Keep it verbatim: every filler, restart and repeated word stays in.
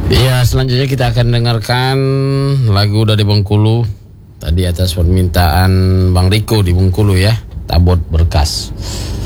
Iya, selanjutnya kita akan dengarkan lagu dari Bengkulu. Tadi atas permintaan Bang Riko di Bengkulu ya, Tabot Berkas.